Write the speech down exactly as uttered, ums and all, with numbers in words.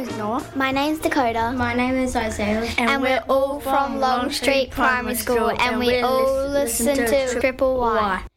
is Noah. My name's Dakota. My name is Isaiah. And, and we're all from Long Street Primary School, and we all listen to Triple Y.